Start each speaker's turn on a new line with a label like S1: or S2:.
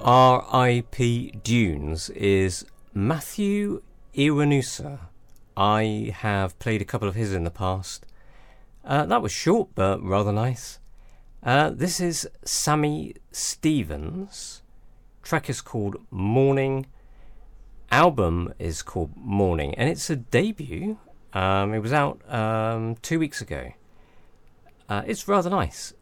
S1: R.I.P. Dunes is Matthew Iwanusa. I have played a couple of his in the past. That was short but rather nice. This is Sammy Stevens. Track is called Morning. Album is called Morning, and it's a debut. It was out 2 weeks ago. It's rather nice.